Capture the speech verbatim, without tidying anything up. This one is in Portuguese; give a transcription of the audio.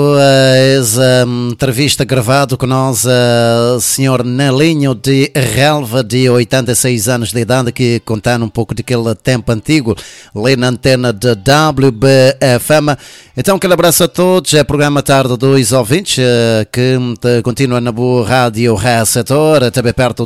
Essa entrevista gravada com nós, a senhor Nelinho de Relva, de oitenta e seis anos de idade, que contando um pouco daquele tempo antigo, ali na antena de W B F M. Então, aquele abraço a todos. É o programa Tarde dos Ouvintes, que continua na boa rádio Receptor, também perto